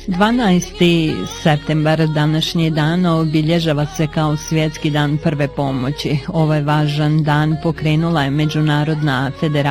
12. septembar današnji dan obilježava se kao svjetski dan prve pomoći. Ovaj važan dan pokrenula je Međunarodna federacija